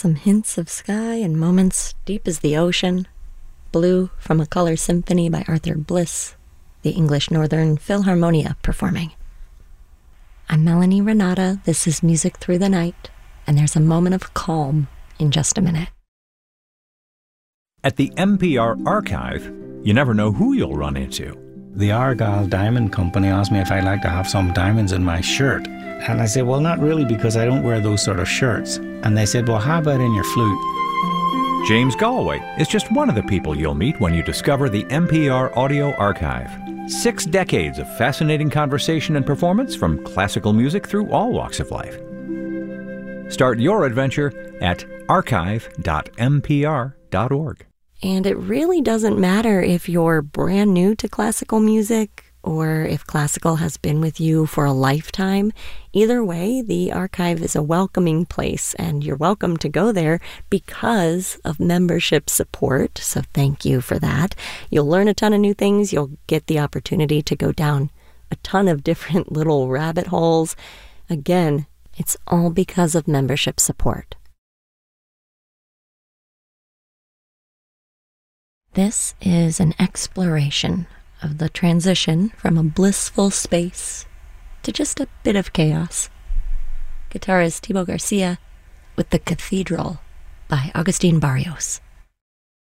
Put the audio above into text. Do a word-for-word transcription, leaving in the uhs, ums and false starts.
some hints of sky and moments deep as the ocean. Blue from A Color Symphony by Arthur Bliss, the English Northern Philharmonia performing. I'm Melanie Renata. This is Music Through the Night, and there's a moment of calm in just a minute. At the N P R Archive, you never know who you'll run into. The Argyle Diamond Company asked me if I'd like to have some diamonds in my shirt. And I said, well, not really, because I don't wear those sort of shirts. And they said, well, how about in your flute? James Galway is just one of the people you'll meet when you discover the N P R Audio Archive. Six decades of fascinating conversation and performance from classical music through all walks of life. Start your adventure at archive dot n p r dot org. And it really doesn't matter if you're brand new to classical music or if classical has been with you for a lifetime. Either way, the archive is a welcoming place, and you're welcome to go there because of membership support. So thank you for that. You'll learn a ton of new things. You'll get the opportunity to go down a ton of different little rabbit holes. Again, it's all because of membership support. This is an exploration of the transition from a blissful space to just a bit of chaos. Guitarist Thibaut Garcia with The Cathedral by Agustin Barrios.